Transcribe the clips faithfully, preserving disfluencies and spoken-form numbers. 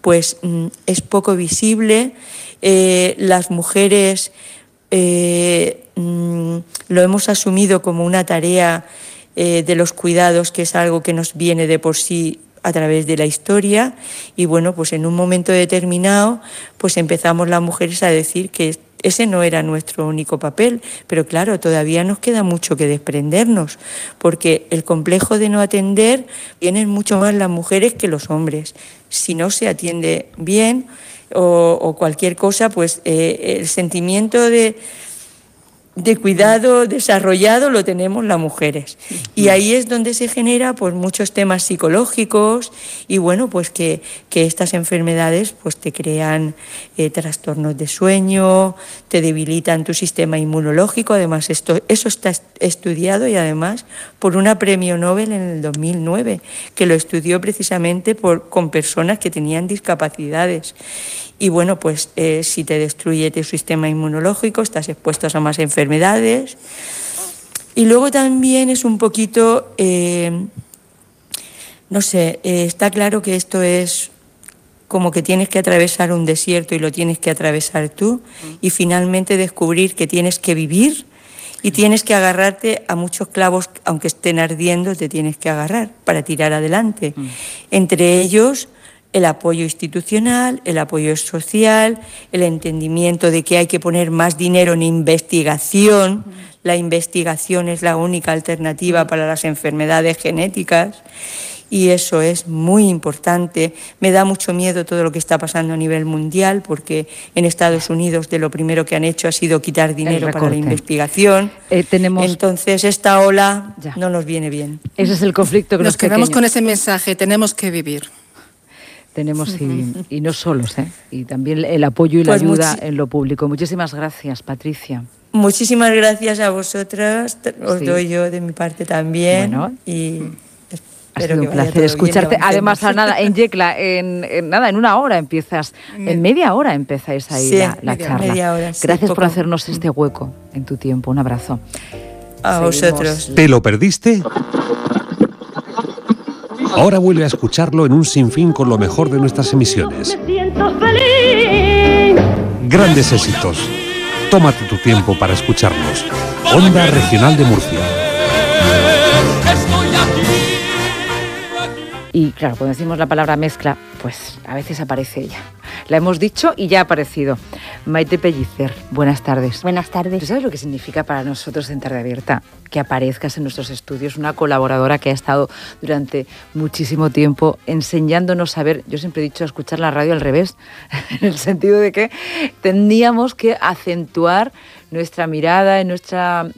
pues es poco visible. Eh, las mujeres eh, mm, lo hemos asumido como una tarea eh, de los cuidados, que es algo que nos viene de por sí a través de la historia, y bueno, pues en un momento determinado pues empezamos las mujeres a decir que ese no era nuestro único papel, pero claro, todavía nos queda mucho que desprendernos, porque el complejo de no atender tienen mucho más las mujeres que los hombres. Si no se atiende bien o, o cualquier cosa, pues eh, el sentimiento de de cuidado desarrollado lo tenemos las mujeres. Y ahí es donde se genera pues muchos temas psicológicos y bueno, pues que, que estas enfermedades pues te crean eh, trastornos de sueño, te debilitan tu sistema inmunológico. Además, esto, eso está estudiado, y además por una premio Nobel en el dos mil nueve, que lo estudió precisamente por, con personas que tenían discapacidades. Y bueno, pues eh, si te destruye tu sistema inmunológico, estás expuesto a más enfermedades. Y luego también es un poquito, eh, no sé, eh, está claro que esto es como que tienes que atravesar un desierto y lo tienes que atravesar tú, y finalmente descubrir que tienes que vivir y tienes que agarrarte a muchos clavos, aunque estén ardiendo, te tienes que agarrar para tirar adelante. Mm. Entre ellos, el apoyo institucional, el apoyo social, el entendimiento de que hay que poner más dinero en investigación. La investigación es la única alternativa para las enfermedades genéticas, y eso es muy importante. Me da mucho miedo todo lo que está pasando a nivel mundial, porque en Estados Unidos de lo primero que han hecho ha sido quitar dinero para la investigación. Eh, tenemos... Entonces esta ola ya no nos viene bien. Ese es el conflicto que nos los quedamos pequeños... con ese mensaje, tenemos que vivir. Tenemos y, y no solos, ¿eh? Y también el apoyo y la pues ayuda en lo público. Muchísimas gracias, Patricia. Muchísimas gracias a vosotras, os sí. doy yo de mi parte también. Bueno, y ha sido un placer escucharte. Bien, además, a nada, en Yecla, en, en nada, en una hora empiezas, en media hora empezáis ahí sí, la, la media, charla. Media hora, sí, gracias poco. por hacernos este hueco en tu tiempo. Un abrazo. A Seguimos. Vosotros. ¿Te lo perdiste? Ahora vuelve a escucharlo en un sinfín con lo mejor de nuestras emisiones. Me siento feliz. Grandes éxitos. Tómate tu tiempo para escucharnos. Onda Regional de Murcia. Y claro, cuando decimos la palabra mezcla, pues a veces aparece ella. La hemos dicho y ya ha aparecido. Maite Pellicer, buenas tardes. Buenas tardes. ¿Tú sabes lo que significa para nosotros en Tarde Abierta que aparezcas en nuestros estudios? Una colaboradora que ha estado durante muchísimo tiempo enseñándonos a ver, yo siempre he dicho, a escuchar la radio al revés, en el sentido de que tendríamos que acentuar nuestra mirada y nuestra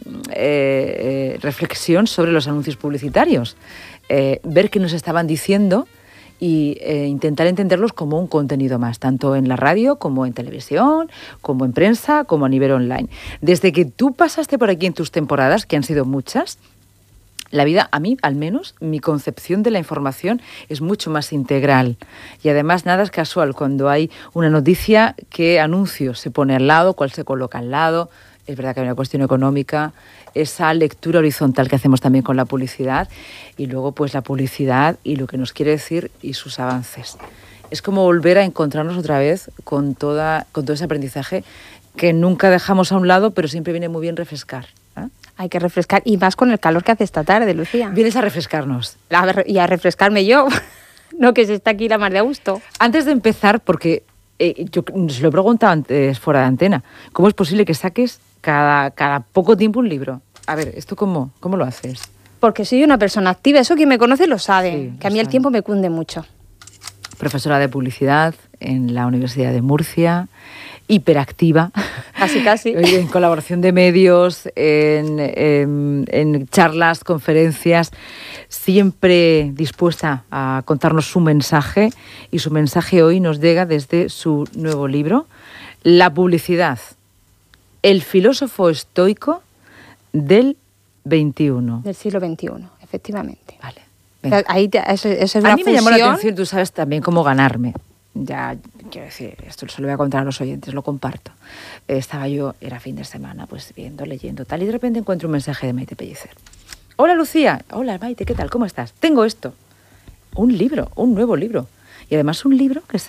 eh, eh, reflexión sobre los anuncios publicitarios. Eh, ver qué nos estaban diciendo y eh, intentar entenderlos como un contenido más, tanto en la radio como en televisión, como en prensa, como a nivel online. Desde que tú pasaste por aquí en tus temporadas, que han sido muchas, la vida, a mí al menos, mi concepción de la información es mucho más integral. Y además nada es casual cuando hay una noticia, qué anuncio se pone al lado, cuál se coloca al lado. Es verdad que hay una cuestión económica, esa lectura horizontal que hacemos también con la publicidad, y luego pues la publicidad y lo que nos quiere decir y sus avances. Es como volver a encontrarnos otra vez con, toda, con todo ese aprendizaje que nunca dejamos a un lado, pero siempre viene muy bien refrescar. ¿eh? Hay que refrescar, y más con el calor que hace esta tarde, Lucía. Vienes a refrescarnos. A ver, y a refrescarme yo, no que se está aquí la mar de a gusto. Antes de empezar, porque eh, yo se lo he preguntado antes fuera de antena, ¿cómo es posible que saques Cada, cada poco tiempo un libro? A ver, ¿esto cómo, cómo lo haces? Porque soy una persona activa, eso quien me conoce lo sabe, sí, que a mí sabe. El tiempo me cunde mucho. Profesora de publicidad en la Universidad de Murcia, hiperactiva. Casi, casi. En colaboración de medios, en, en, en charlas, conferencias, siempre dispuesta a contarnos su mensaje, y su mensaje hoy nos llega desde su nuevo libro, La publicidad. El filósofo estoico del veintiuno. Del siglo veintiuno, efectivamente. Vale. Venga. Ahí te, eso, eso es a una mí me fusión. llamó la atención, tú sabes también cómo ganarme. Ya, quiero decir, esto se lo voy a contar a los oyentes, lo comparto. Eh, estaba yo, era fin de semana, pues viendo, leyendo, tal, y de repente encuentro un mensaje de Maite Pellicer. Hola, Lucía. Hola, Maite, ¿qué tal? ¿Cómo estás? Tengo esto. Un libro, un nuevo libro. Y además un libro que se